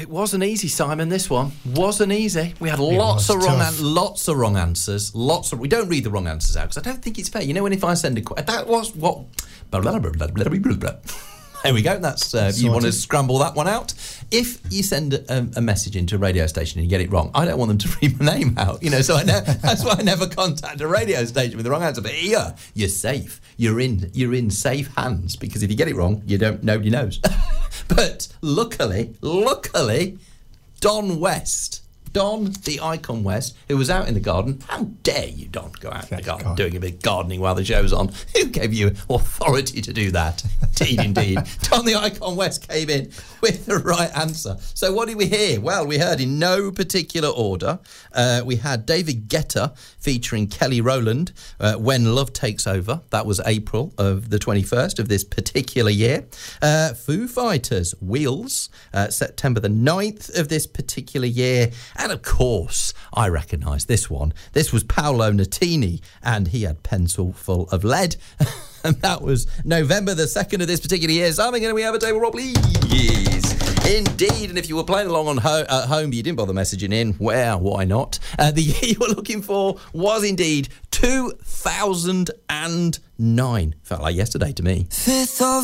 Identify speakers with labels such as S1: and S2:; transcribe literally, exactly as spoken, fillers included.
S1: wasn't easy, Simon, this one. Wasn't easy. We had lots of wrong an- lots of wrong answers. Lots of... We don't read the wrong answers out, because I don't think it's fair. You know, when if I send a... That was what... Blah, blah, blah, blah, blah, blah, blah. There we go. That's uh, you want to scramble that one out. If you send a, a message into a radio station and you get it wrong, I don't want them to read my name out. You know, so I know that's why I never contact a radio station with the wrong answer. But here, you're safe. You're in. You're in safe hands, because if you get it wrong, you don't. Nobody knows. But luckily, luckily, Don West. Don, the Icon West, who was out in the garden. How dare you, Don, go out in the garden doing a bit of gardening while the show's on? Who gave you authority to do that? Indeed, indeed. Don, the Icon West, came in with the right answer. So what did we hear? Well, we heard in no particular order. Uh, we had David Guetta featuring Kelly Rowland, uh, When Love Takes Over. That was April of the twenty-first of this particular year. Uh, Foo Fighters, Wheels, uh, September the ninth of this particular year. And of course, I recognise this one. This was Paolo Nutini, and he had Pencil Full of Lead. And that was November the second of this particular year. Simon, can we have a table roll, please? Indeed. And if you were playing along on ho- at home, but you didn't bother messaging in, well, why not? Uh, the year you were looking for was indeed two thousand nine. Felt like yesterday to me. Fifth of